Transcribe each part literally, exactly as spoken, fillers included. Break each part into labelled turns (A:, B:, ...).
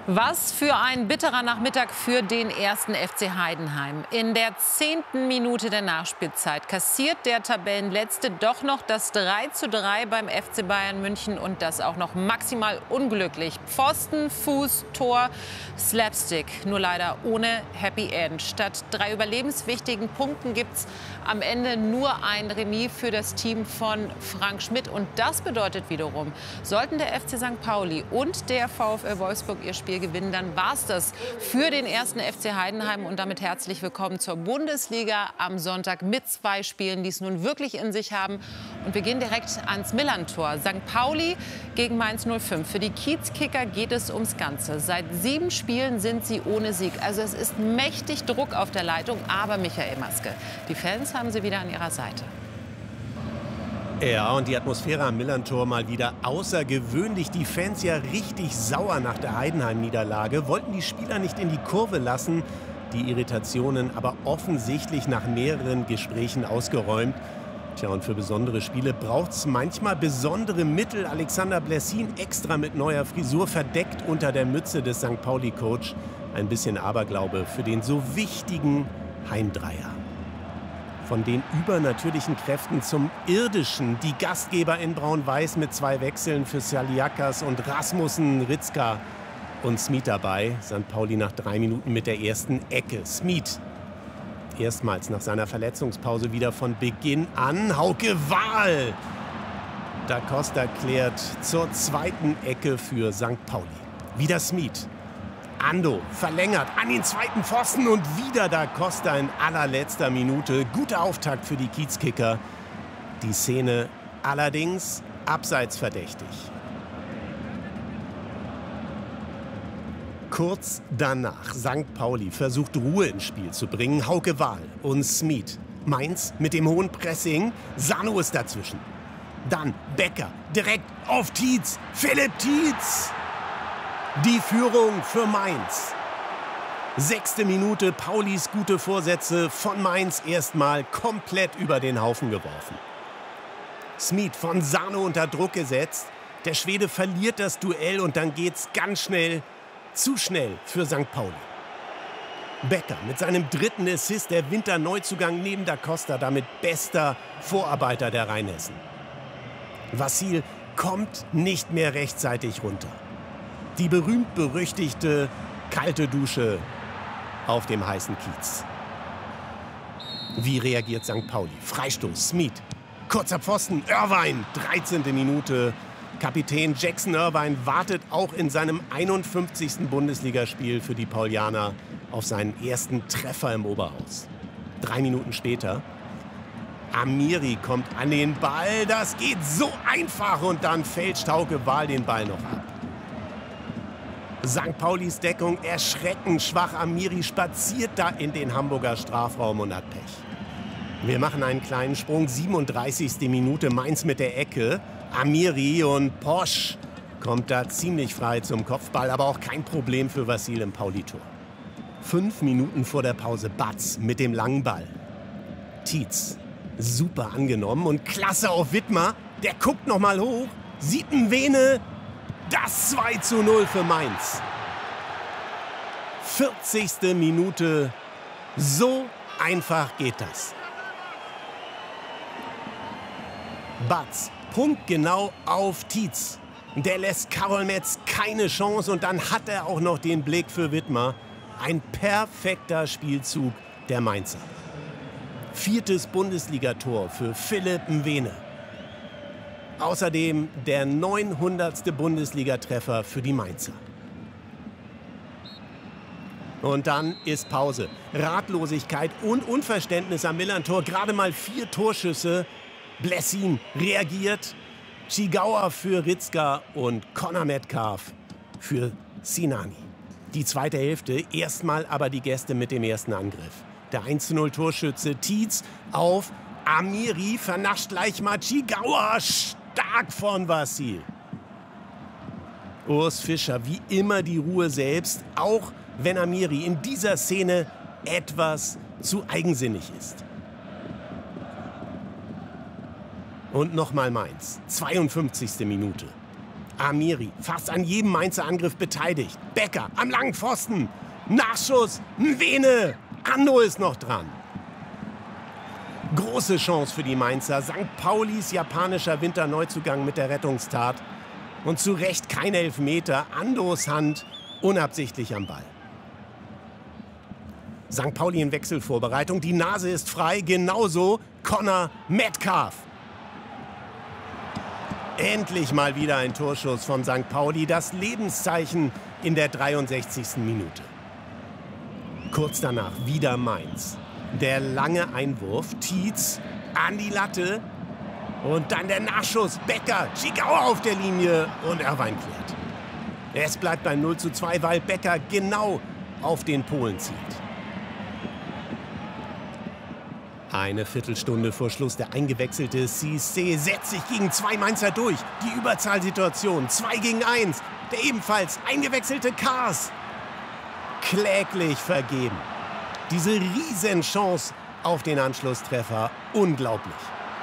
A: Was für ein bitterer Nachmittag für den ersten F C Heidenheim. In der zehnten Minute der Nachspielzeit kassiert der Tabellenletzte doch noch das drei zu drei beim F C Bayern München und das auch noch maximal unglücklich. Pfosten, Fuß, Tor, Slapstick, nur leider ohne Happy End. Statt drei überlebenswichtigen Punkten gibt es am Ende nur ein Remis für das Team von Frank Schmidt. Und das bedeutet wiederum, sollten der F C Sankt Pauli und der VfL Wolfsburg ihr Spiel gewinnen, dann war es das für den ersten F C Heidenheim. Und damit herzlich willkommen zur Bundesliga am Sonntag mit zwei Spielen, die es nun wirklich in sich haben. Und wir gehen direkt ans Millerntor. Sankt Pauli gegen Mainz null fünf. Für die Kiezkicker geht es ums Ganze. Seit sieben Spielen sind sie ohne Sieg. Also es ist mächtig Druck auf der Leitung. Aber Michael Maske, die Fans haben sie wieder an ihrer Seite.
B: Ja, und die Atmosphäre am Millerntor mal wieder außergewöhnlich. Die Fans ja richtig sauer nach der Heidenheim-Niederlage. Wollten die Spieler nicht in die Kurve lassen. Die Irritationen aber offensichtlich nach mehreren Gesprächen ausgeräumt. Tja, und für besondere Spiele braucht es manchmal besondere Mittel. Alexander Blessin extra mit neuer Frisur, verdeckt unter der Mütze des Sankt Pauli-Coach. Ein bisschen Aberglaube für den so wichtigen Heimdreier. Von den übernatürlichen Kräften zum Irdischen. Die Gastgeber in Braun-Weiß mit zwei Wechseln für Saliakas und Rasmussen, Ritzka und Smith dabei. Sankt Pauli nach drei Minuten mit der ersten Ecke. Smith erstmals nach seiner Verletzungspause wieder von Beginn an. Hauke Wahl. Da Costa klärt zur zweiten Ecke für Sankt Pauli. Wieder Smith. Ando verlängert an den zweiten Pfosten und wieder da Costa in allerletzter Minute. Guter Auftakt für die Kiezkicker. Die Szene allerdings abseits verdächtig. Kurz danach Sankt Pauli versucht Ruhe ins Spiel zu bringen. Hauke Wahl und Smith. Mainz mit dem hohen Pressing. Sano ist dazwischen. Dann Becker direkt auf Tietz. Philipp Tietz. Die Führung für Mainz. Sechste Minute, Paulis gute Vorsätze von Mainz erstmal komplett über den Haufen geworfen. Smith von Sano unter Druck gesetzt. Der Schwede verliert das Duell und dann geht's ganz schnell, zu schnell für Sankt Pauli. Becker mit seinem dritten Assist, der Winterneuzugang neben Da Costa, damit bester Vorarbeiter der Rheinhessen. Vassil kommt nicht mehr rechtzeitig runter. Die berühmt-berüchtigte kalte Dusche auf dem heißen Kiez. Wie reagiert Sankt Pauli? Freistoß, Smith. Kurzer Pfosten, Irvine, dreizehnte Minute. Kapitän Jackson Irvine wartet auch in seinem einundfünfzigsten Bundesligaspiel für die Paulianer auf seinen ersten Treffer im Oberhaus. Drei Minuten später. Amiri kommt an den Ball. Das geht so einfach und dann fälscht Hauke Wahl den Ball noch ab. Sankt Paulis Deckung erschreckend schwach. Amiri spaziert da in den Hamburger Strafraum und hat Pech. Wir machen einen kleinen Sprung. siebenunddreißigste Minute. Mainz mit der Ecke. Amiri und Posch kommt da ziemlich frei zum Kopfball. Aber auch kein Problem für Vassil im Pauli-Tor. Fünf Minuten vor der Pause. Batz mit dem langen Ball. Tietz. Super angenommen und klasse auf Wittmer. Der guckt noch mal hoch. Sieht einen Vene. Das zwei zu null für Mainz. vierzigste Minute. So einfach geht das. Batz, punktgenau auf Tietz. Der lässt Karol Metz keine Chance und dann hat er auch noch den Blick für Wittmer. Ein perfekter Spielzug der Mainzer. Viertes Bundesligator für Philipp Mwene. Außerdem der neunhundertste Bundesligatreffer für die Mainzer. Und dann ist Pause. Ratlosigkeit und Unverständnis am Millerntor. Gerade mal vier Torschüsse. Blessin reagiert. Chigauer für Ritzka und Conor Metcalf für Sinani. Die zweite Hälfte, erstmal aber die Gäste mit dem ersten Angriff. Der eins zu null Torschütze Tietz auf Amiri, vernascht gleich mal Chigauer. Stark von Vassil. Urs Fischer, wie immer die Ruhe selbst, auch wenn Amiri in dieser Szene etwas zu eigensinnig ist. Und nochmal Mainz, zweiundfünfzigste Minute. Amiri fast an jedem Mainzer Angriff beteiligt. Becker am langen Pfosten. Nachschuss. Mwene. Ando ist noch dran. Große Chance für die Mainzer. Sankt Paulis japanischer Winterneuzugang mit der Rettungstat. Und zu Recht kein Elfmeter. Andos Hand unabsichtlich am Ball. Sankt Pauli in Wechselvorbereitung. Die Nase ist frei. Genauso Connor Metcalf. Endlich mal wieder ein Torschuss von Sankt Pauli. Das Lebenszeichen in der dreiundsechzigsten Minute. Kurz danach wieder Mainz. Der lange Einwurf. Tietz an die Latte. Und dann der Nachschuss. Becker. Chikauer auf der Linie. Und Irvine klärt. Es bleibt beim null zu zwei, weil Becker genau auf den Polen zielt. Eine Viertelstunde vor Schluss der eingewechselte Cissé setzt sich gegen zwei Mainzer durch. Die Überzahlsituation zwei gegen eins. Der ebenfalls eingewechselte Kars. Kläglich vergeben. Diese Riesenchance auf den Anschlusstreffer. Unglaublich.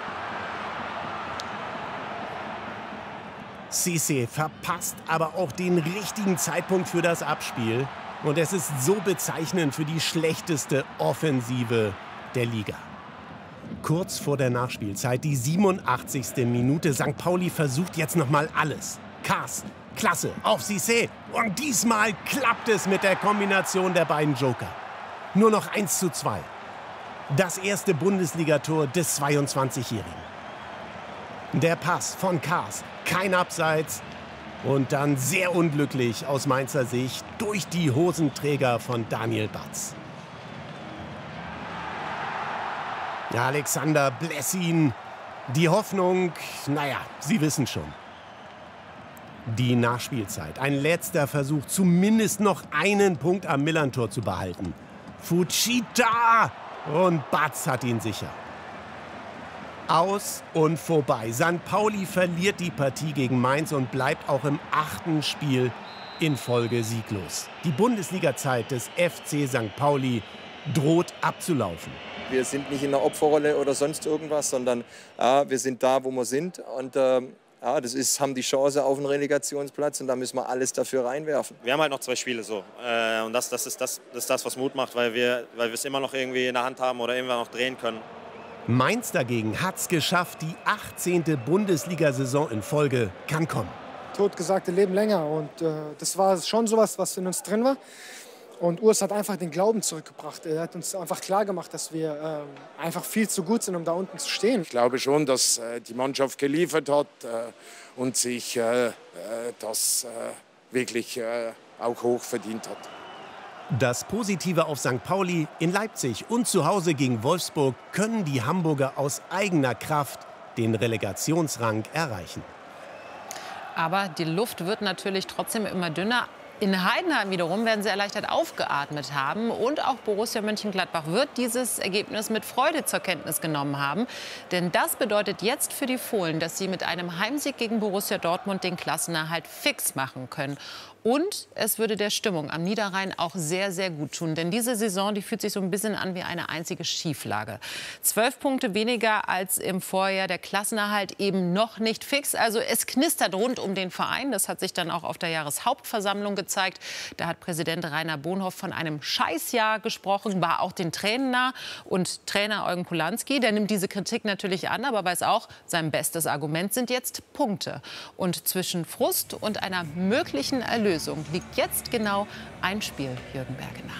B: Cissé verpasst aber auch den richtigen Zeitpunkt für das Abspiel. Und es ist so bezeichnend für die schlechteste Offensive der Liga. Kurz vor der Nachspielzeit, die siebenundachtzigste Minute. Sankt Pauli versucht jetzt noch mal alles. Kars, klasse, auf Cissé. Und diesmal klappt es mit der Kombination der beiden Joker. Nur noch eins zu zwei. Das erste Bundesligator des zweiundzwanzigjährigen. Der Pass von Kars, kein Abseits. Und dann sehr unglücklich aus Mainzer Sicht durch die Hosenträger von Daniel Batz. Ja, Alexander Blessin, die Hoffnung, naja, Sie wissen schon. Die Nachspielzeit, ein letzter Versuch, zumindest noch einen Punkt am Millerntor zu behalten. Fujita und Batz hat ihn sicher. Aus und vorbei. Sankt Pauli verliert die Partie gegen Mainz und bleibt auch im achten Spiel in Folge sieglos. Die Bundesliga-Zeit des F C Sankt Pauli droht abzulaufen.
C: Wir sind nicht in der Opferrolle oder sonst irgendwas, sondern ja, wir sind da, wo wir sind. Und äh, ja, das ist, haben die Chance auf einen Relegationsplatz und da müssen wir alles dafür reinwerfen.
D: Wir haben halt noch zwei Spiele so. Äh, und das, das, ist das, das ist das, was Mut macht, weil wir weil wir es immer noch irgendwie in der Hand haben oder immer noch drehen können.
B: Mainz dagegen hat es geschafft, die achtzehnte Bundesliga-Saison in Folge kann kommen.
E: Totgesagte leben länger und äh, das war schon sowas, was in uns drin war. Und Urs hat einfach den Glauben zurückgebracht. Er hat uns einfach klar gemacht, dass wir äh, einfach viel zu gut sind, um da unten zu stehen.
F: Ich glaube schon, dass äh, die Mannschaft geliefert hat äh, und sich äh, äh, das äh, wirklich äh, auch hoch verdient hat.
B: Das Positive auf Sankt Pauli, in Leipzig und zu Hause gegen Wolfsburg können die Hamburger aus eigener Kraft den Relegationsrang erreichen.
A: Aber die Luft wird natürlich trotzdem immer dünner. In Heidenheim wiederum werden sie erleichtert aufgeatmet haben. Und auch Borussia Mönchengladbach wird dieses Ergebnis mit Freude zur Kenntnis genommen haben. Denn das bedeutet jetzt für die Fohlen, dass sie mit einem Heimsieg gegen Borussia Dortmund den Klassenerhalt fix machen können. Und es würde der Stimmung am Niederrhein auch sehr, sehr gut tun. Denn diese Saison, die fühlt sich so ein bisschen an wie eine einzige Schieflage. Zwölf Punkte weniger als im Vorjahr. Der Klassenerhalt eben noch nicht fix. Also es knistert rund um den Verein. Das hat sich dann auch auf der Jahreshauptversammlung gezeigt. Da hat Präsident Rainer Bonhoff von einem Scheißjahr gesprochen, war auch den Tränen nah. Und Trainer Eugen Kulanski, der nimmt diese Kritik natürlich an, aber weiß auch, sein bestes Argument sind jetzt Punkte. Und zwischen Frust und einer möglichen Erlösung liegt jetzt genau ein Spiel, Jürgen Bergener.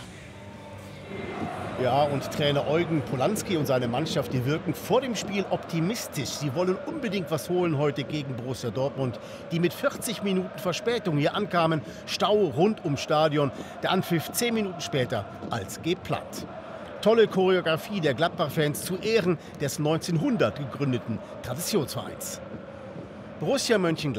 G: Ja, und Trainer Eugen Polanski und seine Mannschaft, die wirken vor dem Spiel optimistisch. Sie wollen unbedingt was holen heute gegen Borussia Dortmund, die mit vierzig Minuten Verspätung hier ankamen. Stau rund ums Stadion, der Anpfiff zehn Minuten später als geplant. Tolle Choreografie der Gladbach-Fans zu Ehren des neunzehnhundert gegründeten Traditionsvereins. Borussia Mönchengladbach